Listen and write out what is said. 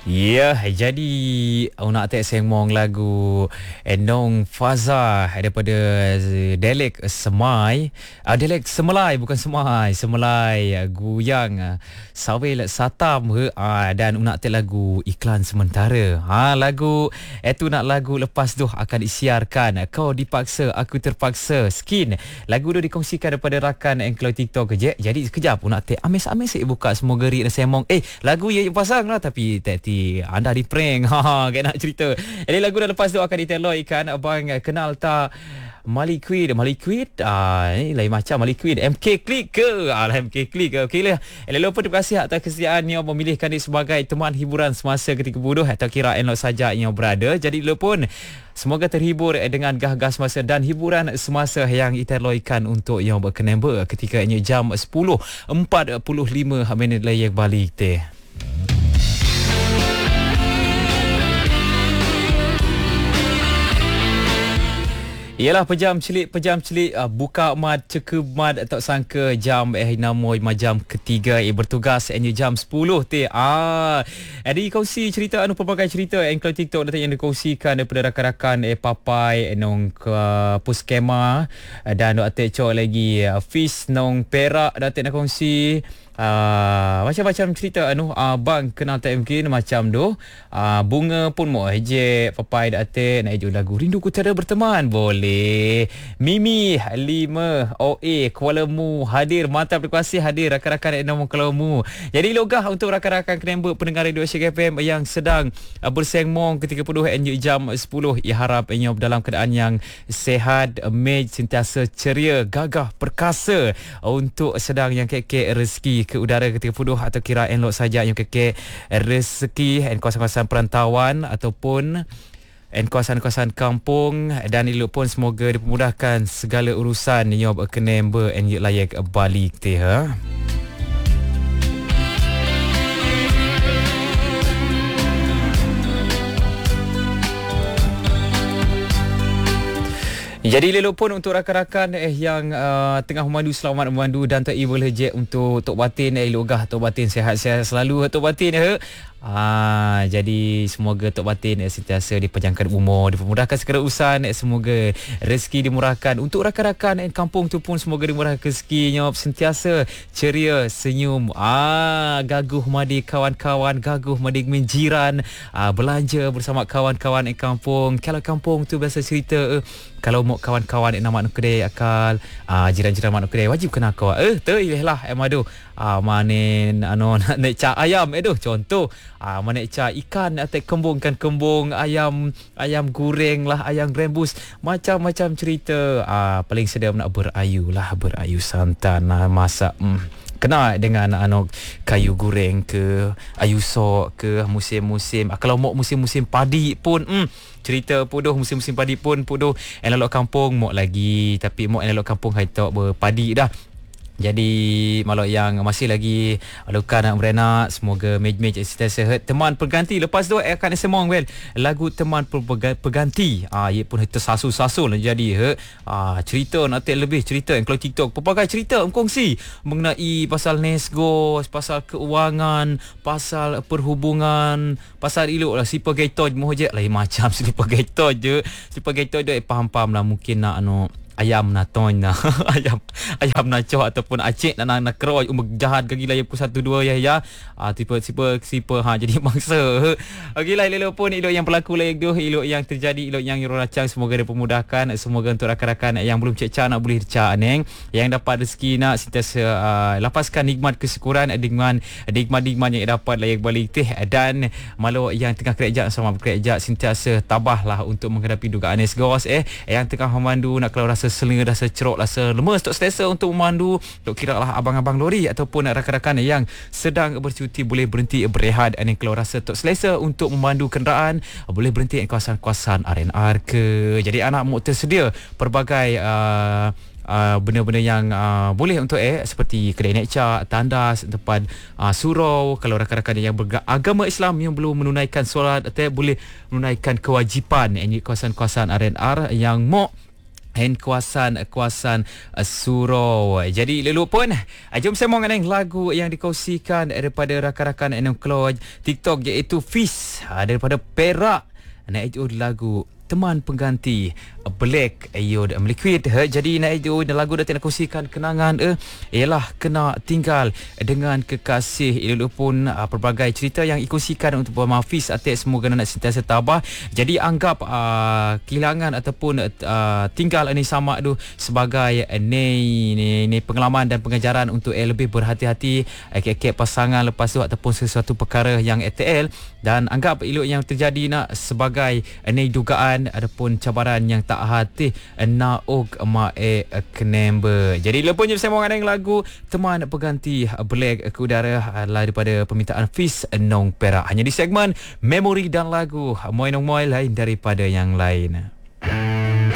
Ya, jadi nak tak sengmong lagu Enong Faza daripada Delek Semai. Delek Semelai, bukan Semai. Semelai Guyang Sawil Satam dan nak tak lagu iklan sementara. Lagu itu nak lagu lepas tu akan disiarkan. Kau dipaksa, aku terpaksa. Skin. Lagu tu dikongsikan daripada rakan Engklau TikTok je. Jadi sekejap nak tak amis-amis buka semua gerik dan sengmong. Lagu yang pasang lah tapi tak anda di prank. Kayak nak cerita. Jadi lagu dah lepas tu akan diteloikan. Abang kenal tak Maliquid? Ni lain macam Maliquid. MK Click ke? MK Click ke? Okey lah. Elok pun terima kasih atas kesediaan yang memilihkan dia sebagai teman hiburan semasa ketika bodoh atau kira elok saja yang berada. Jadi elok pun semoga terhibur dengan gah-gah semasa dan hiburan semasa yang diteloikan untuk yang berkenemba ketika jam 10.45 minit layak balik teh. Ialah pejam celik buka mad cekub mad tak sangka jam namoy majam ketiga bertugas jam 10 teh. Ada kongsi cerita pelbagai cerita Engkau TikTok datang yang dikongsikan daripada rakan-rakan papai nong ke puskema dan dok cok lagi fish nong Perak datang nak kongsi. Macam-macam cerita bang kenal TMK macam tu. Bunga pun mau je papai date nak lagu Rinduku Tiada Berteman boleh. Mimi 5 OA Kuala Mu hadir. Mantap, terima kasih hadir rakan-rakan nama Kuala Mu. Jadi logah untuk rakan-rakan Kenembek pendengar Radio Asyik FM yang sedang bersengmong ketika penuh jam 10. Ia harap dalam keadaan yang sehat, sentiasa ceria, gagah, perkasa untuk sedang yang kek rezeki ke udara ketika puduh atau kira elok saja yang kekek rezeki kawasan-kawasan perantauan ataupun kawasan-kawasan kampung dan elok pun semoga dipermudahkan segala urusan yang berkenemba and layak balik teh. Jadi lelok pun untuk rakan-rakan yang tengah memandu, selamat memandu dan tak boleh je untuk Tok Batin logah Tok Batin sihat-sihat selalu Tok Batin jadi semoga Tok Batin sentiasa dipanjangkan umur, dipermudahkan segala urusan, semoga rezeki dimurahkan. Untuk rakan-rakan kampung tu pun semoga dimurahkan rezekinya, sentiasa ceria, senyum, gaguh madi kawan-kawan, gaguh madi menjiran, belanja bersama kawan-kawan kampung. Kalau kampung tu biasa cerita kalau mau kawan-kawan nama nak kedai akal jiran-jiran mak nak kedai wajib kena kau tu lah madu manin nak naik ca ayam contoh mana ca ikan atau kembung ayam goreng lah, ayam rebus, macam-macam cerita. Paling sedap nak berayu santan masak kena dengan kayu goreng ke ayu sok ke musim-musim. Kalau mau musim-musim padi pun cerita puduh musim-musim padi pun puduh elok kampung mau lagi, tapi mau elok kampung hai tok berpadi dah. Jadi malu yang masih lagi alukan nak berenak, semoga mej-mej sentiasa teman perganti. Lepas tu akan semong lagu teman perganti. Ia pun tersasul-sasul jadi cerita nak lebih cerita yang kalau TikTok pelbagai cerita kongsi mengenai pasal Nesgo, pasal keuangan, pasal perhubungan, pasal ilok lah sipa gaitoj moh je lain macam sipa gaitoj je. Sipa gaitoj tu faham-faham lah mungkin nak ayam naton ayam nacoh ataupun acik nak keroi jahat gagi lah pukul 1-2 ya tipe-tipe jadi mangsa. Okeylah elok pun elok yang berlaku lah elok yang terjadi, elok yang racang, semoga dipermudahkan. Semoga untuk rakan-rakan yang belum cek nak boleh cek neng, yang dapat rezeki nak sentiasa lapaskan nikmat kesyukuran dengan nikmat-nikmat yang dapat layak balik teh. Dan malu yang tengah kerja sama bekerja sentiasa tabahlah untuk menghadapi dugaan esgos yang tengah memandu nak kalau rasa selinga, rasa cerok, rasa lemas, tak selesa untuk memandu, tak kira lah abang-abang lori ataupun rakan-rakan yang sedang bercuti boleh berhenti berehat. Dan kalau rasa tak selesa untuk memandu kenderaan boleh berhenti di kawasan-kawasan R&R ke. Jadi anak mau tersedia pelbagai benda-benda yang boleh untuk seperti kedai nekca, tandas, depan surau. Kalau rakan-rakan yang beragama Islam yang belum menunaikan solat atau boleh menunaikan kewajipan di kawasan-kawasan R&R yang mau kawasan surau. Jadi lelup pun jom sembang dengan lagu yang dikongsikan daripada rakan-rakan Enam Keluar TikTok iaitu Fiz daripada Perak. Nak itu lagu Teman Pengganti Black Ayod Liquid. Jadi nak itu lagu dah nak kongsikan kenangan ialah kena tinggal dengan kekasih. Ia pun pelbagai cerita yang dikongsikan untuk Fiz atas semoga nak sentiasa tabah. Jadi anggap kehilangan ataupun tinggal ini sama tu sebagai ni pengalaman dan pengajaran untuk lebih berhati-hati kek pasangan lepas tu ataupun sesuatu perkara yang ATL, dan anggap elok yang terjadi nak sebagai ni dugaan adapun cabaran yang tak hati nauk mae kenember. Jadi lepas je saya mau ngadain lagu Teman Pengganti Black ke udara daripada permintaan Fiz Nong Perak, hanya di segmen Memori dan Lagu. Moi nong moi lain daripada yang lain.